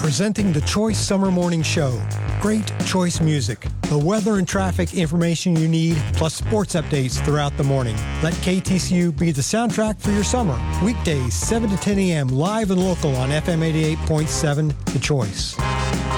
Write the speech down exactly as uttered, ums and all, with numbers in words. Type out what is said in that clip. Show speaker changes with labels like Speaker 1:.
Speaker 1: Presenting the Choice Summer Morning Show. Great choice music, the weather and traffic information you need, plus sports updates throughout the morning. Let K T C U be the soundtrack for your summer. Weekdays, seven to ten a.m., live and local on F M eighty-eight point seven, The Choice.